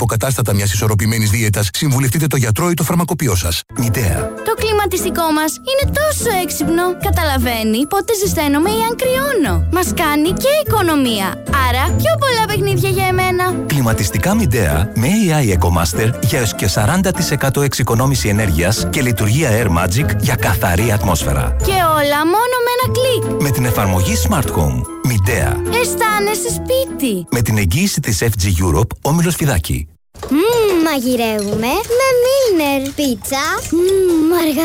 υποκατάστατα μιας ισορροπημένης δίαιτας, συμβουλευτείτε το γιατρό ή το φαρμακοποιό σας. Midea. Το κλιματιστικό μας είναι τόσο έξυπνο. Καταλαβαίνει πότε ζεσταίνομαι ή αν κρυώνω. Μας κάνει και οικονομία. Άρα πιο πολλά παιχνίδια για εμένα. Κλιματιστικά Midea με AI EcoMaster για έως και 40% εξοικονόμηση ενέργειας και λειτουργία Air Magic για καθαρή ατμόσφαιρα. Και όλα μόνο με ένα κλικ. Με την εφαρμογή Smart Home. Midea. Αισθάνεσαι σπίτι. Με την εγγύηση της FG Europe, όμιλος Φιδάκη. Μαγειρεύουμε με Milner. Πίτσα. Αργά.